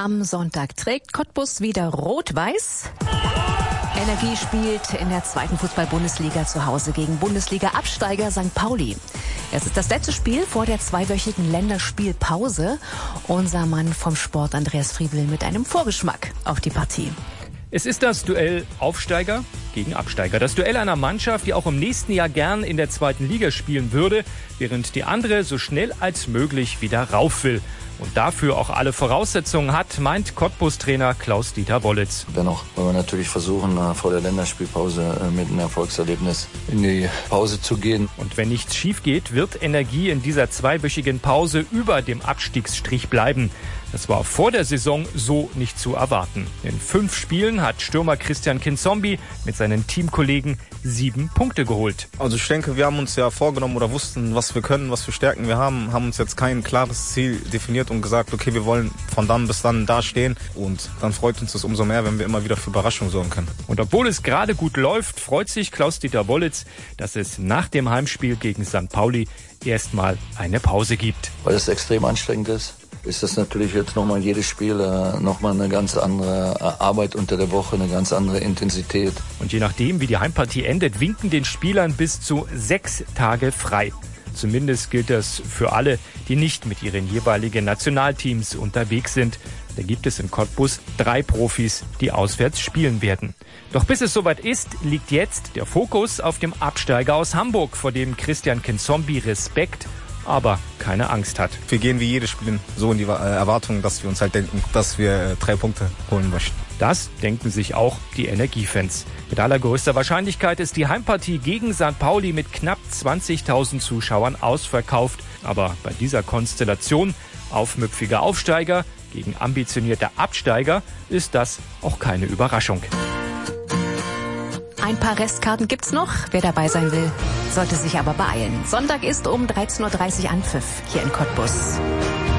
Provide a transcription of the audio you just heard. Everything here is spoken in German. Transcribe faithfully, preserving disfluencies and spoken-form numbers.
Am Sonntag trägt Cottbus wieder rot-weiß. Energie spielt in der zweiten Fußball-Bundesliga zu Hause gegen Bundesliga-Absteiger Sankt Pauli. Es ist das letzte Spiel vor der zweiwöchigen Länderspielpause. Unser Mann vom Sport, Andreas Friebel, mit einem Vorgeschmack auf die Partie. Es ist das Duell Aufsteiger gegen Absteiger. Das Duell einer Mannschaft, die auch im nächsten Jahr gern in der zweiten Liga spielen würde, während die andere so schnell als möglich wieder rauf will. Und dafür auch alle Voraussetzungen hat, meint Cottbus-Trainer Klaus-Dieter Wollitz. Dennoch wollen wir natürlich versuchen, vor der Länderspielpause mit einem Erfolgserlebnis in die Pause zu gehen. Und wenn nichts schief geht, wird Energie in dieser zweiwöchigen Pause über dem Abstiegsstrich bleiben. Das war vor der Saison so nicht zu erwarten. In fünf Spielen hat Stürmer Christian Kinzombie mit seinen Teamkollegen sieben Punkte geholt. Also ich denke, wir haben uns ja vorgenommen oder wussten, was wir können, was für Stärken wir haben, haben uns jetzt kein klares Ziel definiert und gesagt, okay, wir wollen von dann bis dann da stehen. Und dann freut uns das umso mehr, wenn wir immer wieder für Überraschungen sorgen können. Und obwohl es gerade gut läuft, freut sich Klaus-Dieter Wollitz, dass es nach dem Heimspiel gegen Sankt Pauli erstmal eine Pause gibt. Weil es extrem anstrengend ist, ist das natürlich jetzt nochmal jedes Spiel äh, nochmal eine ganz andere äh, Arbeit unter der Woche, eine ganz andere Intensität. Und je nachdem, wie die Heimpartie endet, winken den Spielern bis zu sechs Tage frei. Zumindest gilt das für alle, die nicht mit ihren jeweiligen Nationalteams unterwegs sind. Da gibt es in Cottbus drei Profis, die auswärts spielen werden. Doch bis es soweit ist, liegt jetzt der Fokus auf dem Absteiger aus Hamburg, vor dem Christian Kinzombie Respekt, aber keine Angst hat. Wir gehen wie jedes Spiel so in die Erwartung, dass wir uns halt denken, dass wir drei Punkte holen möchten. Das denken sich auch die Energiefans. Mit allergrößter Wahrscheinlichkeit ist die Heimpartie gegen Sankt Pauli mit knapp zwanzigtausend Zuschauern ausverkauft. Aber bei dieser Konstellation, aufmüpfiger Aufsteiger gegen ambitionierter Absteiger, ist das auch keine Überraschung. Ein paar Restkarten gibt's noch. Wer dabei sein will, sollte sich aber beeilen. Sonntag ist um dreizehn Uhr dreißig Anpfiff hier in Cottbus.